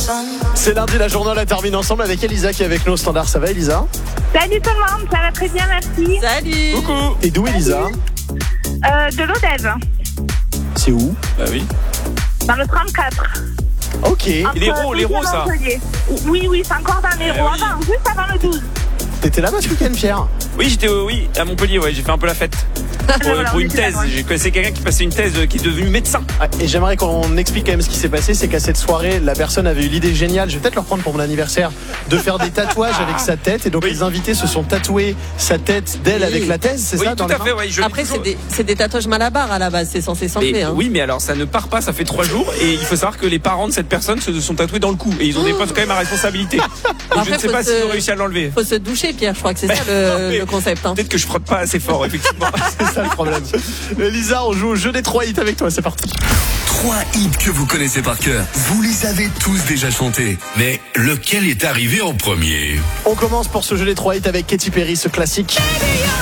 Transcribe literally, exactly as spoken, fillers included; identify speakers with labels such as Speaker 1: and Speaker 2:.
Speaker 1: C'est lundi, la journée, on la termine ensemble avec Elisa qui est avec nous au standard. Ça va, Elisa?
Speaker 2: Salut tout le monde, ça va très bien, merci.
Speaker 3: Salut.
Speaker 1: Coucou. Et d'où, Elisa?
Speaker 2: Euh, de l'Odève,
Speaker 1: C'est où?
Speaker 4: Bah oui.
Speaker 2: dans le trente-quatre.
Speaker 1: Ok.
Speaker 2: Entre
Speaker 4: l'Hérault, l'Hérault,
Speaker 2: Douze et
Speaker 4: ça.
Speaker 2: Montpellier. Oui, oui, c'est encore dans l'Hérault,
Speaker 4: oui.
Speaker 2: avant, juste avant le douze.
Speaker 1: T'étais là-bas ce week-end, Pierre?
Speaker 4: Oui, j'étais euh, oui, à Montpellier, ouais, j'ai fait un peu la fête. Pour,
Speaker 2: Voilà,
Speaker 4: pour
Speaker 2: on
Speaker 4: une
Speaker 2: était
Speaker 4: thèse,
Speaker 2: là-bas.
Speaker 4: j'ai connaissé quelqu'un qui passait une thèse euh, qui est devenu médecin.
Speaker 1: Ah, et j'aimerais qu'on explique quand même ce qui s'est passé. C'est qu'à cette soirée, la personne avait eu l'idée géniale, je vais peut-être le reprendre pour mon anniversaire, de faire des tatouages avec sa tête. Et donc
Speaker 4: Oui.
Speaker 1: les invités se sont tatoués sa tête d'elle
Speaker 3: Oui.
Speaker 1: avec la thèse, c'est
Speaker 4: Oui,
Speaker 1: ça
Speaker 4: tout
Speaker 1: dans les
Speaker 4: à
Speaker 1: mains
Speaker 4: fait, ouais. Je
Speaker 3: Après, c'est des, c'est des tatouages malabar à la base, c'est censé s'enlever.
Speaker 4: Mais,
Speaker 3: Hein.
Speaker 4: oui, mais alors ça ne part pas, ça fait trois jours et il faut savoir que les parents de cette personne se sont tatoués dans le cou et ils ont des postes quand même à responsabilité. Donc
Speaker 3: Après,
Speaker 4: je ne sais
Speaker 3: faut
Speaker 4: pas
Speaker 3: se-
Speaker 4: s'ils ont réussi à l'enlever.
Speaker 3: Faut se doucher, Pierre, je crois que c'est ça le,
Speaker 4: mais-
Speaker 3: le concept. Hein.
Speaker 4: Peut-être que je frotte pas assez fort, effectivement.
Speaker 1: C'est ça le problème. Elisa, on joue au jeu des trois hits avec toi, c'est parti.
Speaker 5: Trois hits que vous connaissez par cœur. Vous les avez tous déjà chantés. Mais lequel est arrivé en premier?
Speaker 1: On commence pour ce jeu des trois hits avec Katy Perry, ce classique.